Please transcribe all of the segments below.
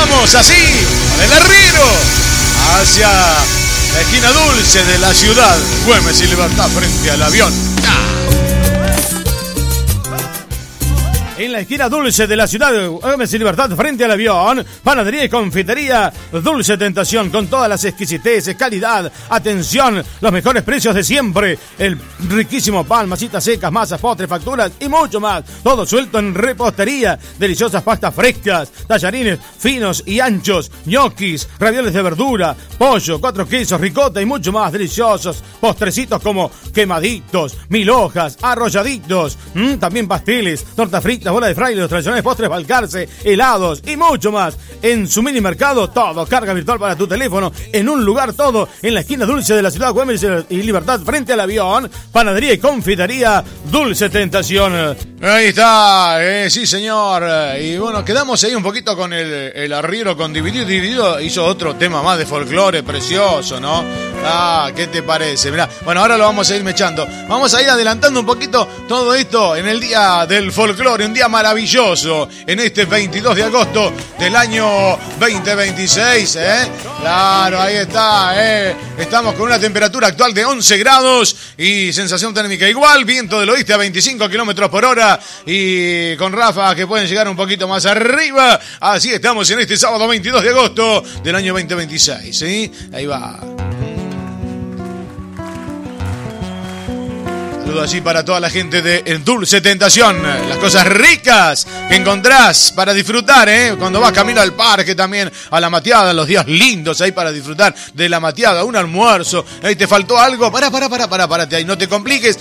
vamos así, del Arriero, hacia la esquina dulce de la ciudad. Güemes y Libertad frente al avión. En la esquina dulce de la ciudad de Güemes y Libertad frente al avión, panadería y confitería Dulce Tentación, con todas las exquisiteces, calidad, atención, los mejores precios de siempre, el riquísimo pan, masitas secas, masas, postres, facturas y mucho más, todo suelto en repostería, deliciosas pastas frescas, tallarines finos y anchos, ñoquis, ravioles de verdura, pollo, 4 quesos, ricota y mucho más deliciosos, postrecitos como quemaditos, 1000 hojas, arrolladitos, también pasteles, tortas fritas, bola de fraile, los tradicionales postres Balcarce, helados y mucho más. En su mini mercado, todo, carga virtual para tu teléfono, en un lugar todo, en la esquina dulce de la ciudad de Güemes y Libertad frente al avión, panadería y confitería Dulce Tentación. Ahí está, sí señor. Y bueno, quedamos ahí un poquito con el Arriero, con Dividido hizo otro tema más de folclore precioso, ¿no? Ah, ¿qué te parece? Mirá, bueno, ahora lo vamos a ir mechando. Vamos a ir adelantando un poquito todo esto en el día del folclore, un día maravilloso, en este 22 de agosto del año 2026, ¿eh? Claro, ahí está, Estamos con una temperatura actual de 11 grados y sensación térmica igual, viento del oeste a 25 kilómetros por hora y con ráfagas que pueden llegar un poquito más arriba. Así estamos en este sábado 22 de agosto del año 2026, ¿sí? Ahí va. Saludo así para toda la gente de Dulce Tentación. Las cosas ricas que encontrás para disfrutar, cuando vas camino al parque también, a la mateada, los días lindos ahí para disfrutar de la mateada, un almuerzo. Ahí te faltó algo, parate ahí, no te compliques,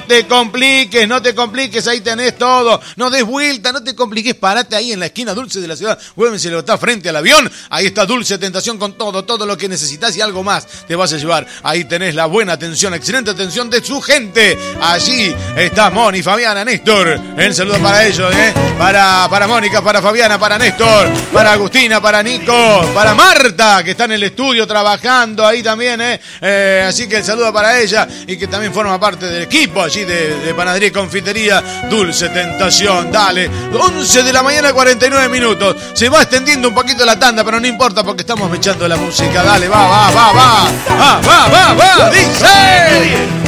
ahí tenés todo. No des vuelta, no te compliques, parate ahí en la esquina dulce de la ciudad. Güemes y Libertad frente al avión. Ahí está Dulce Tentación con todo lo que necesitas y algo más te vas a llevar. Ahí tenés la buena atención, excelente atención de su gente. Allí está Moni, Fabiana, Néstor. El saludo para ellos, para Mónica, para Fabiana, para Néstor, para Agustina, para Nico, para Marta, que está en el estudio trabajando ahí también, así que el saludo para ella y que también forma parte del equipo allí de Panadería y Confitería Dulce Tentación. Dale, 11 de la mañana, 49 minutos. Se va extendiendo un poquito la tanda, pero no importa porque estamos mechando la música. Dale, va, dice.